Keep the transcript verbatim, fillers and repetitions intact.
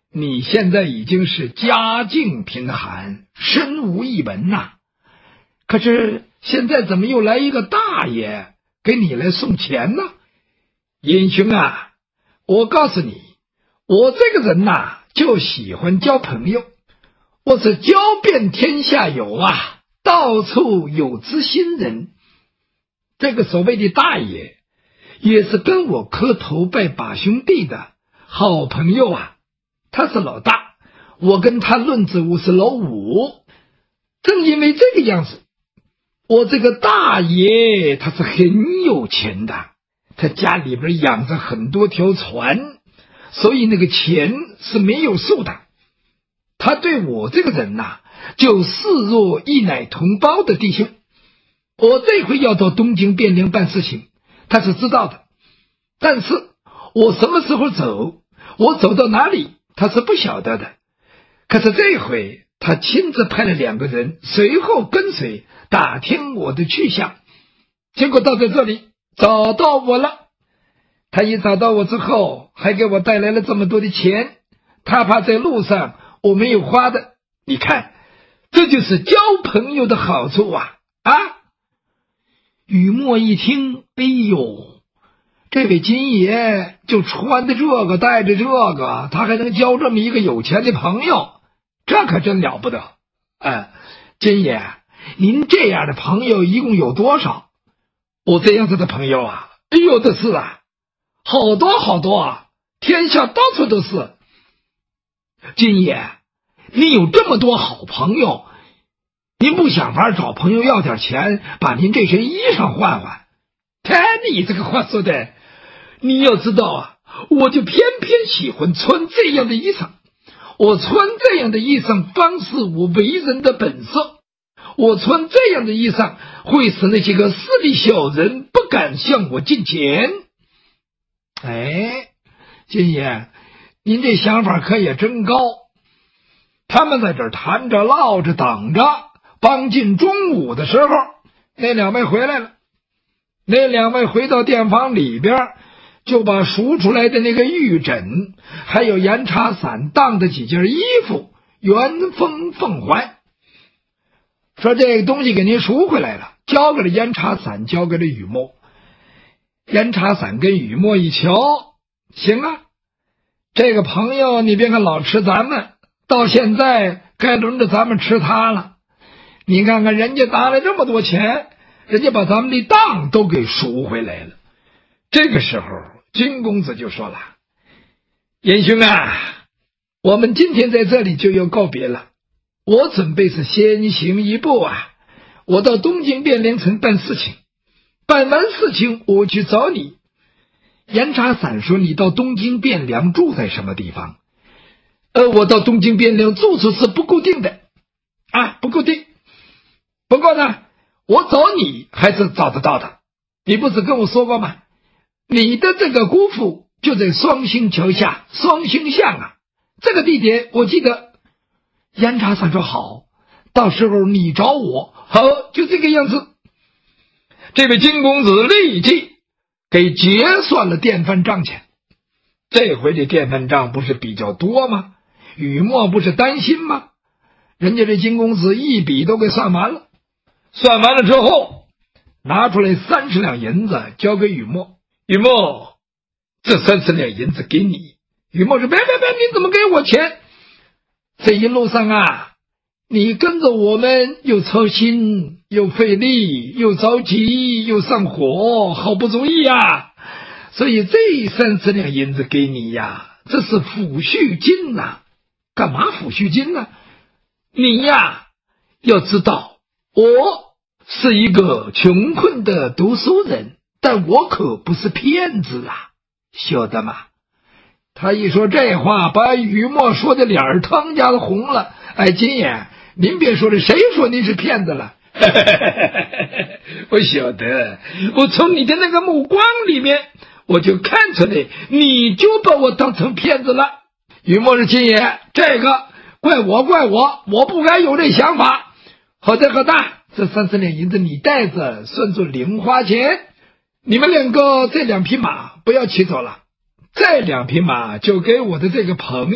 你现在已经是家境贫寒，身无一文呐、啊。可是现在怎么又来一个大爷给你来送钱呢？尹兄啊，我告诉你，我这个人呐、啊，就喜欢交朋友，我是交遍天下有啊，到处有知心人。这个所谓的大爷也是跟我磕头拜把兄弟的好朋友啊，他是老大，我跟他论资我是老五。正因为这个样子，我这个大爷他是很有钱的，他家里边养着很多条船，所以那个钱是没有数的。他对我这个人呐、啊，就视若一奶同胞的弟兄。我这回要到东京汴梁办事情，他是知道的，但是我什么时候走，我走到哪里，他是不晓得的。可是这回他亲自派了两个人随后跟随打听我的去向，结果到在这里找到我了。他一找到我之后，还给我带来了这么多的钱，他怕在路上我没有花的。你看，这就是交朋友的好处啊！啊！雨墨一听，哎呦，这位金爷就穿的这个，带着这个，他还能交这么一个有钱的朋友，这可真了不得。哎，金爷，您这样的朋友一共有多少？我这样子的朋友啊，哎呦的是啊，好多好多啊，天下到处都是。金爷，你有这么多好朋友，您不想法找朋友要点钱，把您这身衣裳换换？看你这个话说的，你要知道啊，我就偏偏喜欢穿这样的衣裳。我穿这样的衣裳方是我为人的本色，我穿这样的衣裳会使那些个势利小人不敢向我进钱。哎，金爷，您这想法可也真高。他们在这儿谈着唠着等着，帮近中午的时候，那两位回来了。那两位回到店房里边，就把赎出来的那个玉枕还有盐茶伞当的几件衣服原封奉还，说这个东西给您赎回来了，交给了盐茶伞，交给了雨墨。盐茶伞跟雨墨一瞧，行啊，这个朋友你别看老吃咱们，到现在该轮着咱们吃他了。你看看人家拿了这么多钱，人家把咱们的当都给赎回来了。这个时候金公子就说了，严兄啊，我们今天在这里就要告别了，我准备是先行一步啊，我到东京汴梁城办事情，办完事情我去找你。盐茶伞说，你到东京汴梁住在什么地方？呃，我到东京汴梁住处是不固定的啊，不固定。不过呢，我找你还是找得到的。你不是跟我说过吗？你的这个姑父就在双星桥下双星巷啊，这个地点我记得。盐茶伞说好，到时候你找我。好，就这个样子。这位金公子立即给结算了电饭账钱。这回这电饭账不是比较多吗？雨墨不是担心吗？人家这金公子一笔都给算完了。算完了之后，拿出来三十两银子交给雨墨。雨墨，这三十两银子给你。雨墨说，别别别，你怎么给我钱？这一路上啊，你跟着我们又操心又费力又着急又上火，好不容易啊，所以这三十两银子给你呀，这是抚恤金呐、啊。干嘛抚恤金呢？你呀，要知道我是一个穷困的读书人，但我可不是骗子啊，晓得吗？他一说这话，把雨墨说的脸儿腾家的红了。哎，金爷，您别说了，谁说您是骗子了？我晓得，我从你的那个目光里面，我就看出来，你就把我当成骗子了。雨墨是金爷，这个怪我怪我，我不该有这想法。好的好的，这三十两银子你带着，算作零花钱。你们两个这两匹马不要骑走了，这两匹马就给我的这个朋友。